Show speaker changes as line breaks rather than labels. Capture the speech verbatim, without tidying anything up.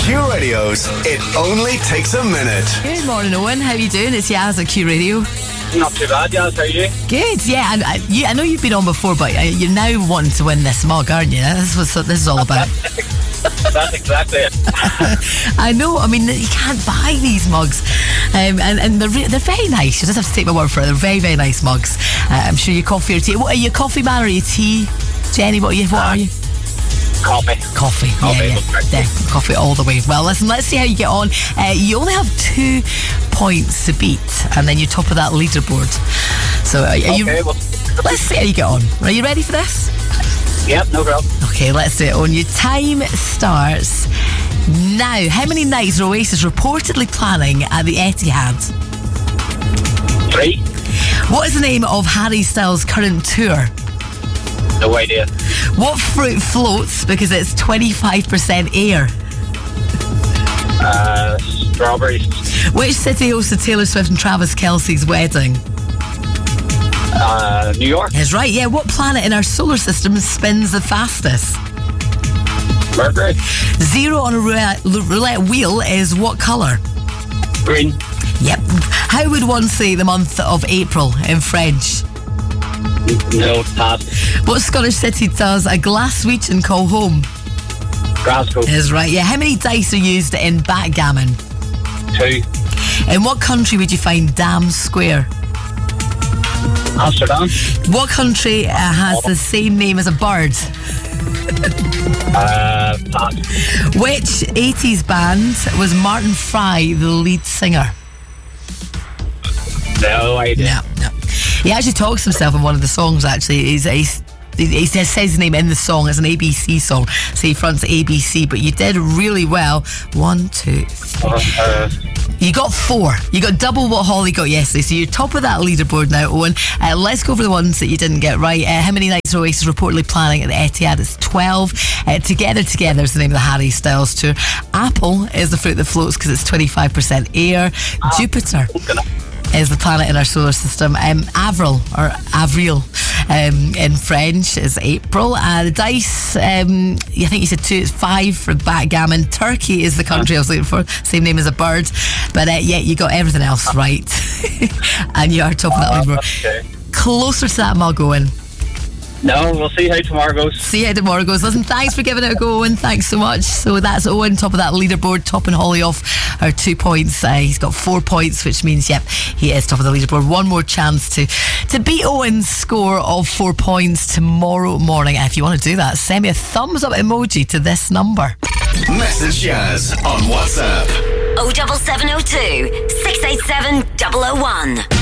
Q Radio's It Only Takes a Minute.
Good morning, Owen. How are you doing? It's Yaz at Q Radio.
Not too bad, Yaz. How are you?
Good, yeah. And I, you, I know you've been on before, but uh, you're now wanting to win this mug, aren't you? This is what this is all about.
That's exactly it.
I know. I mean, you can't buy these mugs, um, and and they're re- they're very nice. You just have to take my word for it. They're very very nice mugs. Uh, I'm sure you coffee or tea. What are you, a coffee man or are you tea, Jenny? What are you? What uh, are you?
Coffee.
Coffee.
Coffee.
Yeah, yeah. yeah. Coffee all the way. Well, listen. Let's see how you get on. Uh, you only have two points to beat, and then you're top of that leaderboard. So, are, are
okay,
you?
Well,
let's see how you get on. Are you ready for this?
Yep, no problem.
Okay, let's do it. On your time starts now. How many nights are Oasis reportedly planning at the Etihad?
Three.
What is the name of Harry Styles' current tour?
No idea.
What fruit floats because it's twenty-five percent air?
Uh, strawberries.
Which city hosted Taylor Swift and Travis Kelce's wedding?
Uh, New York.
That's right, yeah. What planet in our solar system spins the fastest?
Mercury.
Zero on a roulette, roulette wheel is what colour?
Green.
Yep. How would one say the month of April in French?
No, pass.
What Scottish city does a Glaswegian call home?
Glasgow.
Is right, yeah. How many dice are used in backgammon?
Two.
In what country would you find Dam Square?
Amsterdam.
What country uh, has the same name as a bird?
Uh, pass.
Which eighties band was Martin Fry the lead singer?
No idea.
No, no. He actually talks himself in one of the songs, actually. He's, he's, he says his name in the song as an A B C song, so he fronts A B C, but you did really well. One, two, three.
Uh,
You got four. You got double what Holly got yesterday, so you're top of that leaderboard now, Owen. Uh, let's go for the ones that you didn't get right. Uh, how many nights are Oasis reportedly planning at the Etihad? It's twelve. Uh, Together Together is the name of the Harry Styles tour. Apple is the fruit that floats because it's twenty-five percent air. Uh, Jupiter is the planet in our solar system. Um, Avril, or Avril um, in French, is April. Uh, the dice, um, I think you said two, it's five for backgammon. Turkey is the country I was looking for, same name as a bird. But uh, yeah, you got everything else right. And you are top of that leaderboard.
okay.
Closer to that mug, Owen.
No, we'll see how tomorrow goes.
See how tomorrow goes. Listen, thanks for giving it a go, Owen. Thanks so much. So that's Owen, top of that leaderboard, topping Holly off her two points. Uh, he's got four points, which means, yep, he is top of the leaderboard. One more chance to, to beat Owen's score of four points tomorrow morning. And if you want to do that, send me a thumbs up emoji to this number.
Message Yaz on WhatsApp.
oh seven seven oh two, six eight seven, double oh one.